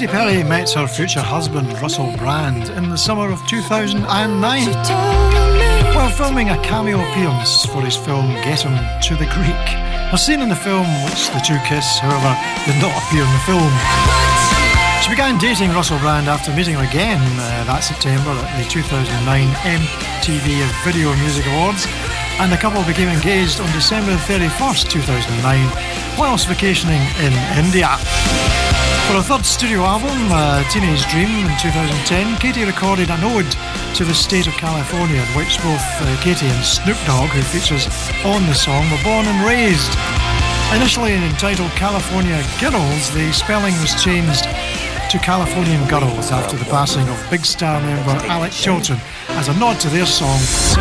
Katy Perry met her future husband Russell Brand in the summer of 2009 while filming a cameo appearance for his film Get Him to the Greek. A scene in the film which the two kiss, however, did not appear in the film. She began dating Russell Brand after meeting him again that September at the 2009 MTV Video Music Awards, and the couple became engaged on December 31st, 2009, whilst vacationing in India. For her third studio album, Teenage Dream, in 2010, Katy recorded an ode to the state of California, in which both Katy and Snoop Dogg, who features on the song, were born and raised. Initially entitled California Girls, the spelling was changed to Californian Girls after the passing of Big Star member Alec Chilton as a nod to their song